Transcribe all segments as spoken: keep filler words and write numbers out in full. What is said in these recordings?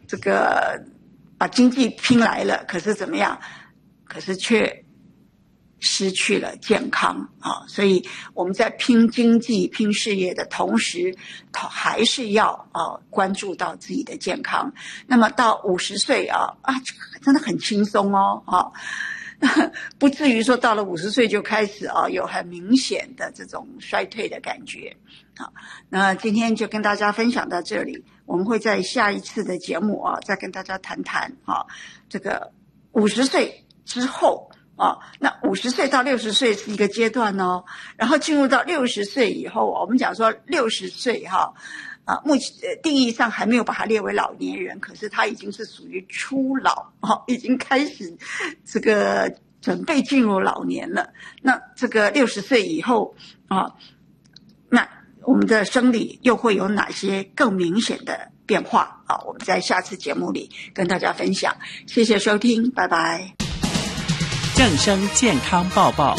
这个把经济拼来了，可是怎么样？可是却失去了健康啊！所以我们在拼经济、拼事业的同时，还是要啊关注到自己的健康。那么到五十岁啊啊，真的很轻松哦啊，不至于说到了五十岁就开始啊有很明显的这种衰退的感觉。好，那今天就跟大家分享到这里，我们会在下一次的节目啊再跟大家谈谈啊这个五十岁之后。啊，那五十岁到六十岁是一个阶段哦，然后进入到六十岁以后，我们讲说六十岁哈，啊，目前定义上还没有把它列为老年人，可是他已经是属于初老啊，已经开始这个准备进入老年了。那这个六十岁以后啊，那我们的生理又会有哪些更明显的变化啊？我们在下次节目里跟大家分享。谢谢收听，拜拜。 正声健康报报。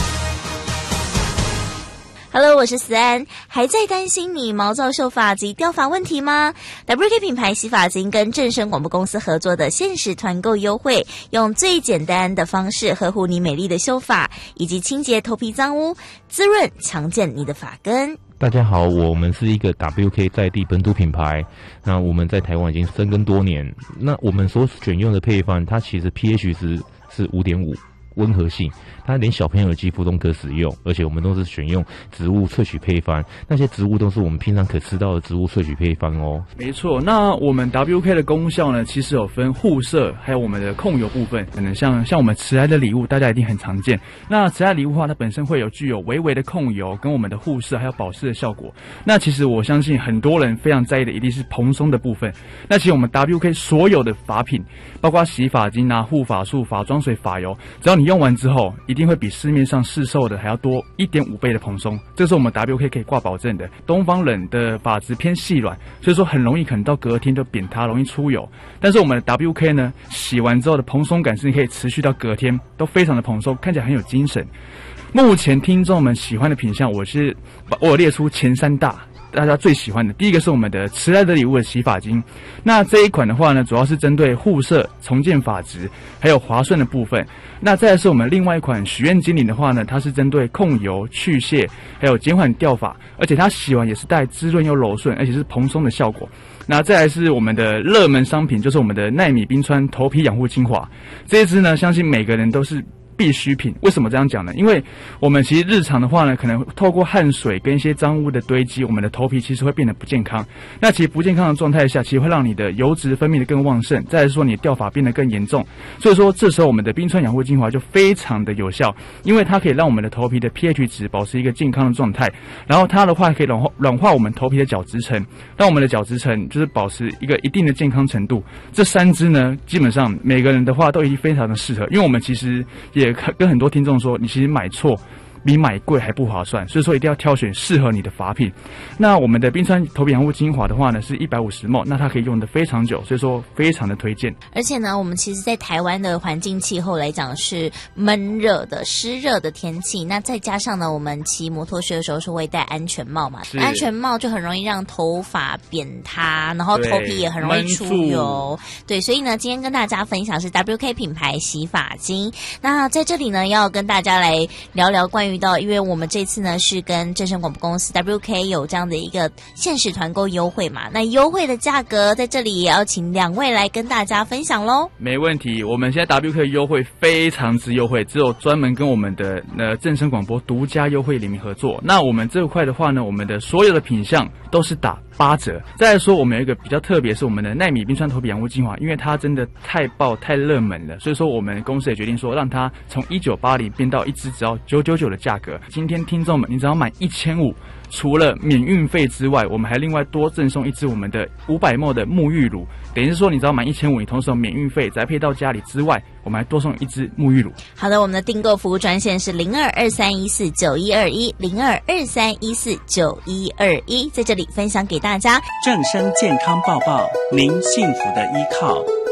Hello， 我是思安。还在担心你毛躁秀发及掉发问题吗？ W K 品牌洗发精跟正声广播公司合作的限时团购优惠，用最简单的方式呵护你美丽的秀发，以及清洁头皮脏污，滋润强健你的发根。 大家好，我们是一个 W K 在地本土品牌，那我们在台湾已经深耕多年。那我们所选用的配方，它其实 pH 值是 五点五。温和性，它连小朋友的肌肤都可使用，而且我们都是选用植物萃取配方，那些植物都是我们平常可吃到的植物萃取配方哦。 没错，那我们 W K 的功效呢，其实有分护色，还有我们的控油部分。可能像像我们慈爱的礼物，大家一定很常见。那慈爱礼物的话，它本身会有具有微微的控油，跟我们的护色还有保湿的效果。那其实我相信很多人非常在意的，一定是蓬松的部分。那其实我们 W K 所有的发品，包括洗发精啊、护发素、发妆水、发油，只要你用完之后，一定会比市面上市售的还要多 一点五 倍的蓬松，这是我们 W K 可以挂保证的。东方人的发质偏细软，所以说很容易可能到隔天就扁塌，容易出油。但是我们的 W K 呢，洗完之后的蓬松感是可以持续到隔天，都非常的蓬松，看起来很有精神。目前听众们喜欢的品项，我是我有列出前三大。大家最喜欢的，第一个是我们的慈爱的礼物的洗发精。那这一款的话呢，主要是针对护色、重建发质，还有滑顺的部分。那再来是我们另外一款许愿精灵的话呢，它是针对控油、去屑，还有减缓掉发，而且它洗完也是带滋润又柔顺，而且是蓬松的效果。那再来是我们的热门商品，就是我们的奈米冰川头皮养护精华。这一支呢，相信每个人都是必需品。为什么这样讲呢？因为我们其实日常的话呢，可能透过汗水跟一些脏污的堆积，我们的头皮其实会变得不健康。那其实不健康的状态下，其实会让你的油脂分泌的更旺盛，再来说你的掉发变得更严重。所以说这时候我们的冰川养护精华就非常的有效，因为它可以让我们的头皮的 pH 值保持一个健康的状态，然后它的话可以软化软化我们头皮的角质层，让我们的角质层就是保持一个一定的健康程度。这三支呢，基本上每个人的话都已经非常的适合，因为我们其实也跟很多听众说，你其实买错比买贵还不划算，所以说一定要挑选适合你的发品。那我们的冰川头皮养护精华的话呢，是一百五十 毫升，那它可以用得非常久，所以说非常的推荐。 而且呢，我们其实在台湾的环境气候来讲是闷热的、湿热的天气，那再加上呢，我们骑摩托车的时候是会戴安全帽嘛，安全帽就很容易让头发扁塌，然后头皮也很容易出油。对，所以呢，今天跟大家分享是 W K 品牌洗发精。那在这里呢，要跟大家来聊聊关于到，因为我们这次呢是跟正声广播公司 W K 有这样的一个限时团购优惠嘛，那优惠的价格在这里也要请两位来跟大家分享咯。 没问题，我们现在 W K 优惠非常之优惠，只有专门跟我们的呃正声广播独家优惠联名合作。那我们这块的话呢，我们的所有的品项都是打八折。再来说，我们有一个比较特别，是我们的奈米冰川头皮养护精华，因为它真的太爆太热门了，所以说我们公司也决定说，让它从一九八零变到一支只要九九九的价格。今天听众们，你只要买一千五，除了免运费之外，我们还另外多赠送一支我们的五百 毫升的沐浴乳，等于是说你只要买一千五，你同时有免运费，宅配到家里之外，我们还多送一支沐浴乳。 好的，我们的订购服务专线是零二二三一四九一二一零二二三一四九一二一，在这里分享给大家正声健康报报，您幸福的依靠。